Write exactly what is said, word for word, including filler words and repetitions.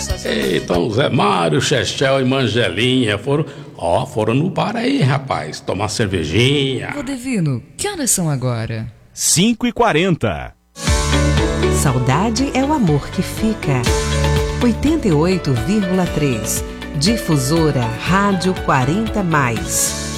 Então, Zé Mário, Chechel e Mangelinha foram, ó, foram no bar aí, rapaz, tomar cervejinha. Vô Divino, que horas são agora? cinco e quarenta. Saudade é o amor que fica. oitenta e oito vírgula três. Difusora Rádio quarenta mais.